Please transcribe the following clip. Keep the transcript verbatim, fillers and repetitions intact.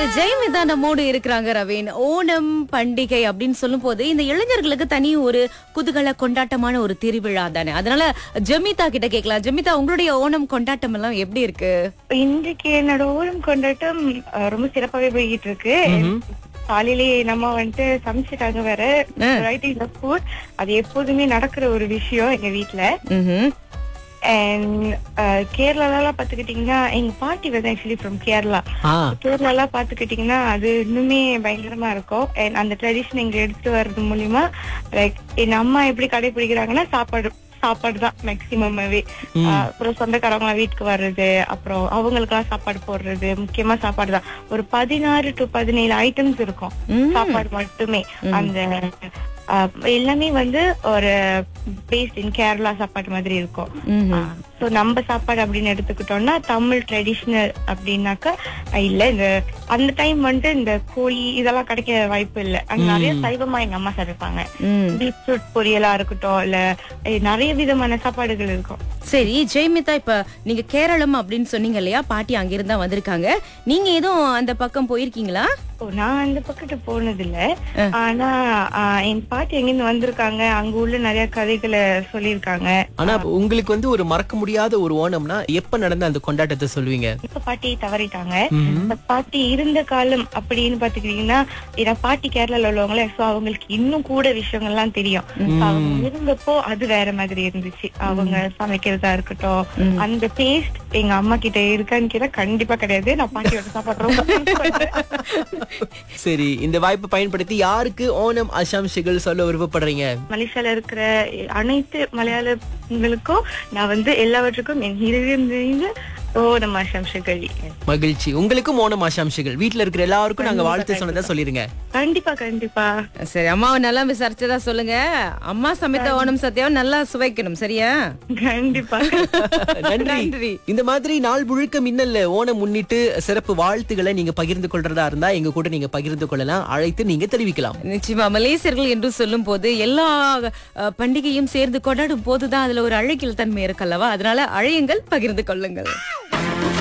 சரி, ஜெயமிதா நம்மோடு இருக்கிறாங்க ரவீன். ஓணம் பண்டிகை அப்படின்னு சொல்லும் போது இந்த இளைஞர்களுக்கு தனி ஒரு குதூகல கொண்டாட்டமான ஒரு திருவிழா தானே. அதனால ஜெமிதா கிட்ட கேட்கலாம். ஜெமிதா, உங்களுடைய ஓணம் கொண்டாட்டம் எல்லாம் எப்படி இருக்கு? இன்றைக்கு என்னோட ஓணம் கொண்டாட்டம் அஹ், ரொம்ப சிறப்பாவே போய்கிட்டு இருக்கு. காலையிலேயே நம்ம வந்துட்டு சமைச்சிட்டாங்க வேற ரைட்டிங் த ஃபுட். அது எப்போதுமே நடக்கிற ஒரு விஷயம் எங்க வீட்டுல. ம்ஹும். அண்ட் கேரளாலாம் பாத்துக்கிட்டீங்கன்னா எங்க பாட்டி வந்து ஆக்சுவலி ஃப்ரம் கேரளா. கேரளாலாம் பாத்துக்கிட்டீங்கன்னா அது இன்னுமே பயங்கரமா இருக்கும். அண்ட் அந்த ட்ரெடிஷன் எங்க எடுத்துட்டு வர்றது மூலியமா லைக் என் அம்மா எப்படி கடைபிடிக்கிறாங்கன்னா சாப்பாடு சாப்பாடு தான் மேக்சிமமாவே. அப்புறம் சொந்தக்காரங்க வீட்டுக்கு வர்றது, அப்புறம் அவங்களுக்கு எல்லாம் சாப்பாடு போடுறது, முக்கியமா சாப்பாடு தான். ஒரு பதினாறு டு பதினேழு ஐட்டம்ஸ் இருக்கும் சாப்பாடு மட்டுமே. அந்த எல்லாமே வந்து ஒரு பேஸ்ட் இன் கேரளா சாப்பாடு மாதிரி இருக்கும். சோ நம்ம சாப்பாடு அப்படின்னு எடுத்துக்கிட்டோம்னா தமிழ் ட்ரெடிஷனல் அப்படின்னாக்கா இல்ல, இந்த அந்த டைம் வந்து இந்த கோழி இதெல்லாம் கிடைக்க வாய்ப்பு இல்ல. அங்க நிறைய சைவமா எங்க அம்மா சமைப்பாங்க. பீட்ரூட் பொரியலா இருக்கட்டும், இல்ல நிறைய விதமான சாப்பாடுகள் இருக்கும். சரி ஜெயமிதா, இப்ப நீங்க கேரளம் அப்படின்னு சொன்னீங்க இல்லையா, பாட்டி அங்கிருந்தா வந்திருக்காங்க. நீங்க எதுவும் அந்த பக்கம் போயிருக்கீங்களா? நான் அந்த பக்கத்து போனது இல்ல. ஆனா என் பாட்டி எங்கிருந்து வந்திருக்காங்க, அங்க உள்ள நிறைய கதைகளை சொல்லிருக்காங்க. ஆனா உங்களுக்கு வந்து ஒரு மறக்க முடியாத ஒரு ஓணம்னா எப்ப நடந்த அந்த கொண்டாட்டத்தை சொல்லுவீங்க? இப்ப பாட்டி தவறிட்டாங்க. பாட்டி இருந்த காலம் அப்படின்னு பாத்துக்கிட்டீங்கன்னா, ஏன்னா பாட்டி கேரளால உள்ளவங்களே, சோ அவங்களுக்கு இன்னும் கூட விஷயங்கள்லாம் தெரியும். அவங்க இருந்தப்போ அது வேற மாதிரி இருந்துச்சு. அவங்க சமைக்கிறதா இருக்கட்டும், அந்த டேஸ்ட் எங்க அம்மா கிட்ட இருக்கான்னு கேட்டா கண்டிப்பா கிடையாது. நான் பாட்டியோட சாப்பாடு. சரி, இந்த வாய்ப்பை பயன்படுத்தி யாருக்கு ஓணம் ஆசாம்சிகள் சொல்ல விருப்பப்படுறீங்க? மலேசியால இருக்கிற அனைத்து மலையாளங்களுக்கும் நான் வந்து எல்லாவற்றுக்கும் என் இருந்து ஓணம் ஆசாம்சிகள். மகிழ்ச்சி. உங்களுக்கும் ஓணம் ஆசாம்சிகள். வீட்டுல இருக்கிற எல்லாருக்கும் நாங்க வாழ்த்து சொன்னதா சொல்லிருங்க. கண்டிப்பா கண்டிப்பா. சரி, அம்மாவை நல்லா விசாரிச்சதா சொல்லுங்க. அம்மா சமைத்த ஓணம் சத்தியாவை நல்லா சுவைக்கணும், சரியா? கண்டிப்பா. நன்றி. இந்த மாதிரி நாள் முழுக்க மின்னல்ல ஓணம் முன்னிட்டு சிறப்பு வாழ்த்துக்களை நீங்க பகிர்ந்து கொள்றதா இருந்தா எங்க கூட நீங்க பகிர்ந்து கொள்ளலாம். அழைத்து நீங்க தெரிவிக்கலாம். நிச்சயமா, மலேசியர்கள் என்று சொல்லும் போது எல்லா அஹ், பண்டிகையும் சேர்ந்து கொண்டாடும் போதுதான் அதுல ஒரு அழகியல் தன்மை இருக்கல்லவா. அதனால அழையுங்கள், பகிர்ந்து கொள்ளுங்கள்.